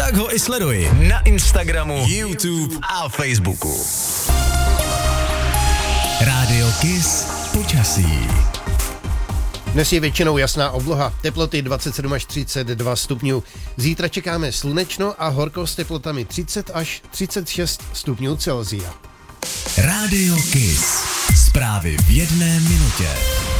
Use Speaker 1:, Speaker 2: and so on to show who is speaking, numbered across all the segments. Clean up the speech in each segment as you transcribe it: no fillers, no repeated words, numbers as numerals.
Speaker 1: Tak ho i sleduj na Instagramu, YouTube a Facebooku. Rádio Kiss počasí.
Speaker 2: Dnes je většinou jasná obloha, teploty 27 až 32 stupňů. Zítra čekáme slunečno a horko s teplotami 30 až 36 stupňů Celsia.
Speaker 1: Rádio Kiss. Zprávy v 1 minutě.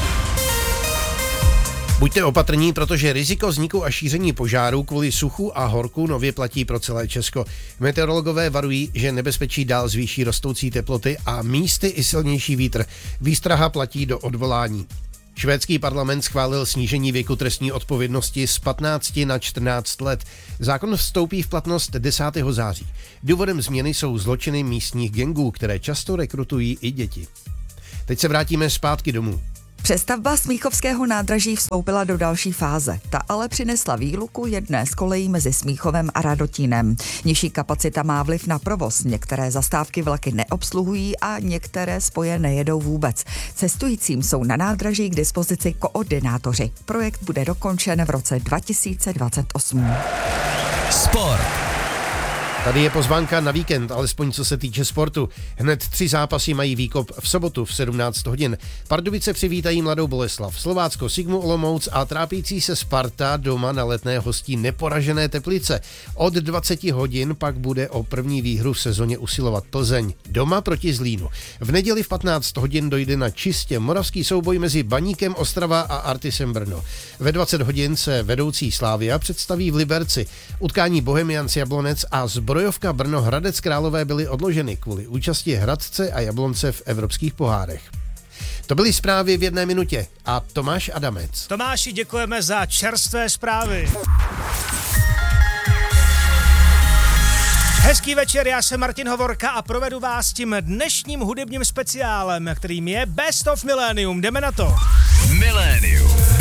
Speaker 2: Buďte opatrní, protože riziko vzniku a šíření požárů kvůli suchu a horku nově platí pro celé Česko. Meteorologové varují, že nebezpečí dál zvýší rostoucí teploty a místy i silnější vítr. Výstraha platí do odvolání. Švédský parlament schválil snížení věku trestní odpovědnosti z 15 na 14 let. Zákon vstoupí v platnost 10. září. Důvodem změny jsou zločiny místních gangů, které často rekrutují i děti. Teď se vrátíme zpátky domů.
Speaker 3: Přestavba Smíchovského nádraží vstoupila do další fáze. Ta ale přinesla výluku jedné z kolejí mezi Smíchovem a Radotínem. Nižší kapacita má vliv na provoz. Některé zastávky vlaky neobsluhují a některé spoje nejedou vůbec. Cestujícím jsou na nádraží k dispozici koordinátoři. Projekt bude dokončen v roce 2028.
Speaker 1: Sport.
Speaker 2: Tady je pozvánka na víkend, alespoň co se týče sportu. Hned 3 zápasy mají výkop v sobotu v 17 hodin. Pardubice přivítají Mladou Boleslav, Slovácko Sigmu Olomouc a trápící se Sparta doma na Letné hostí neporažené Teplice. Od 20 hodin pak bude o první výhru v sezóně usilovat Plzeň, doma proti Zlínu. V neděli v 15 hodin dojde na čistě moravský souboj mezi Baníkem Ostrava a Artisem Brno. Ve 20 hodin se vedoucí Slavia představí v Liberci. Utkání Bohemians Jablonec a Zbrojovka Brno Hradec Králové byly odloženy kvůli účasti Hradce a Jablonce v evropských pohárech. To byly zprávy v 1 minutě a Tomáš Adamec.
Speaker 4: Tomáši, děkujeme za čerstvé zprávy. Hezký večer, já jsem Martin Hovorka a provedu vás tím dnešním hudebním speciálem, kterým je Best of Millennium. Jdeme na to.
Speaker 1: Millennium.